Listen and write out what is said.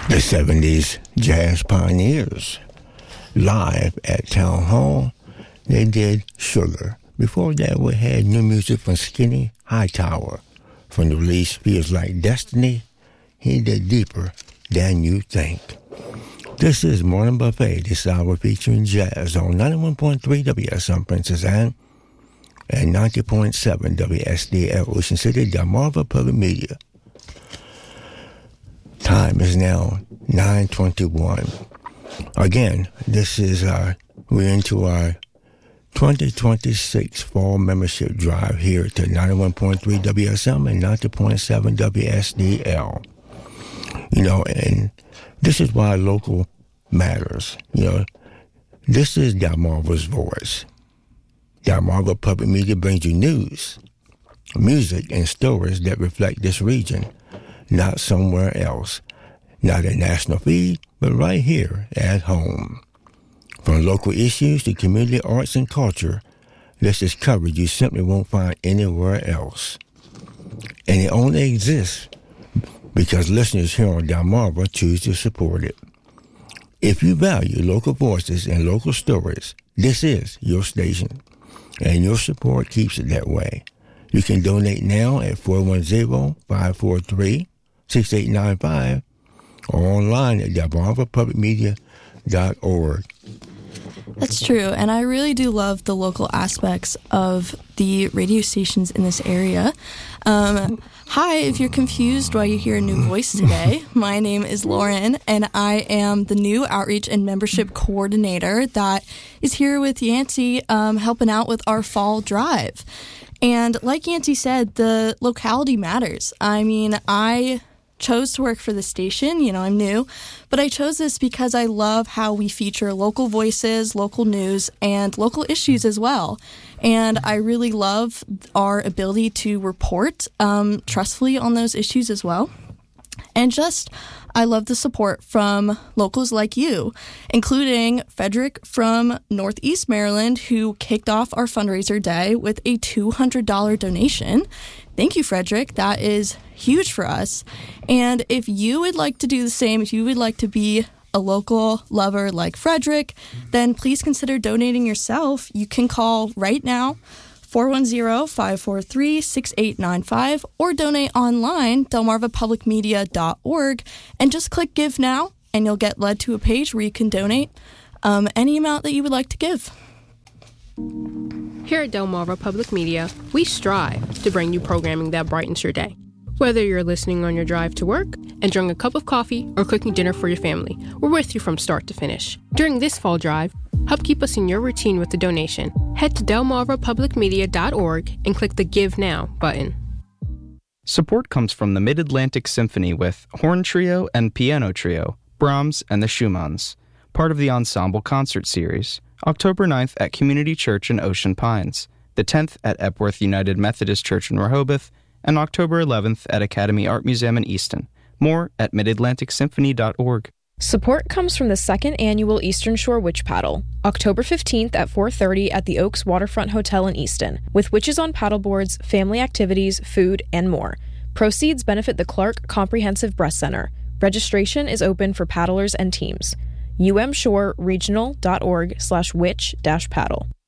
The 70s Jazz Pioneers. Live at Town Hall, they did Sugar. Before that, we had new music from Skinny Hightower. From the release Feels Like Destiny, he did Deeper Than You Think. This is Morning Buffet, this hour featuring jazz on 91.3 WSM Princess Anne and 90.7 WSDL Ocean City, Delmarva Public Media. Time is now 9:21. Again, this is we're into our 2026 fall membership drive here to 91.3 WSM and 90.7 WSDL. You know, and this is why local matters. You know, this is Delmarva's voice. Delmarva Public Media brings you news, music, and stories that reflect this region, not somewhere else. Not a national feed, but right here at home. From local issues to community arts and culture, this is coverage you simply won't find anywhere else. And it only exists because listeners here on Delmarva choose to support it. If you value local voices and local stories, this is your station, and your support keeps it that way. You can donate now at 410-543-6895 or online at delmarvapublicmedia.org. That's true, and I really do love the local aspects of the radio stations in this area. Hi, if you're confused why you hear a new voice today, my name is Lauren, and I am the new Outreach and Membership Coordinator that is here with Yancey helping out with our fall drive. And like Yancey said, the locality matters. I mean, I chose to work for the station, you know, I'm new, but I chose this because I love how we feature local voices, local news, and local issues as well. And I really love our ability to report trustfully on those issues as well. And just, I love the support from locals like you, including Frederick from Northeast Maryland, who kicked off our fundraiser day with a $200 donation. Thank you, Frederick. That is huge for us. And if you would like to do the same, if you would like to be a local lover like Frederick, then please consider donating yourself. You can call right now, 410-543-6895, or donate online, delmarvapublicmedia.org, and just click Give Now, and you'll get led to a page where you can donate any amount that you would like to give. Here at Delmarva Public Media, we strive to bring you programming that brightens your day. Whether you're listening on your drive to work, enjoying a cup of coffee, or cooking dinner for your family, we're with you from start to finish. During this fall drive, help keep us in your routine with a donation. Head to delmarvapublicmedia.org and click the Give Now button. Support comes from the Mid-Atlantic Symphony with Horn Trio and Piano Trio, Brahms and the Schumanns, part of the Ensemble Concert Series, October 9th at Community Church in Ocean Pines, the 10th at Epworth United Methodist Church in Rehoboth, and October 11th at Academy Art Museum in Easton. More at midatlanticsymphony.org. Support comes from the second annual Eastern Shore Witch Paddle, October 15th at 4:30 at the Oaks Waterfront Hotel in Easton, with witches on paddleboards, family activities, food, and more. Proceeds benefit the Clark Comprehensive Breast Center. Registration is open for paddlers and teams. umshoreregional.org/witch-paddle.